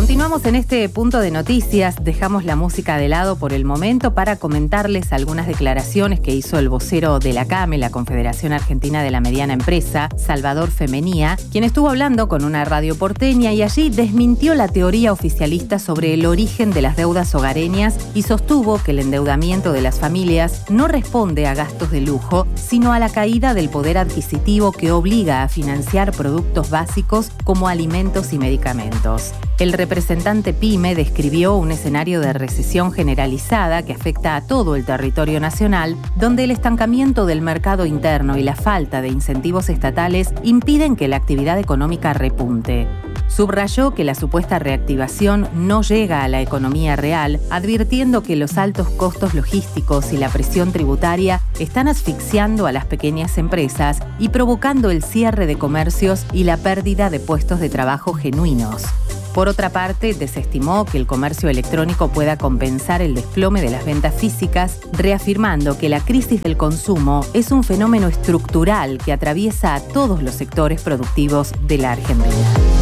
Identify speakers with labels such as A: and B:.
A: Continuamos en este punto de noticias, dejamos la música de lado por el momento para comentarles algunas declaraciones que hizo el vocero de la CAME, la Confederación Argentina de la Mediana Empresa, Salvador Femenía, quien estuvo hablando con una radio porteña y allí desmintió la teoría oficialista sobre el origen de las deudas hogareñas y sostuvo que el endeudamiento de las familias no responde a gastos de lujo, sino a la caída del poder adquisitivo que obliga a financiar productos básicos como alimentos y medicamentos. El representante PYME describió un escenario de recesión generalizada que afecta a todo el territorio nacional, donde el estancamiento del mercado interno y la falta de incentivos estatales impiden que la actividad económica repunte. Subrayó que la supuesta reactivación no llega a la economía real, advirtiendo que los altos costos logísticos y la presión tributaria están asfixiando a las pequeñas empresas y provocando el cierre de comercios y la pérdida de puestos de trabajo genuinos. Por otra parte, desestimó que el comercio electrónico pueda compensar el desplome de las ventas físicas, reafirmando que la crisis del consumo es un fenómeno estructural que atraviesa a todos los sectores productivos de la Argentina.